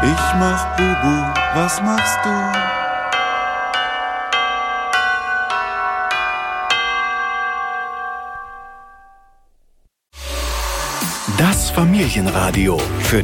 Ich mach Bubu, was machst du? Das Familienradio für